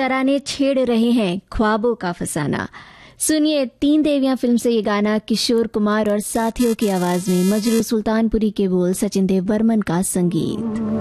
तराने छेड़ रहे हैं ख्वाबों का फसाना। सुनिए तीन देवियां फिल्म से ये गाना किशोर कुमार और साथियों की आवाज में, मजरू सुल्तानपुरी के बोल, सचिन देव बर्मन का संगीत।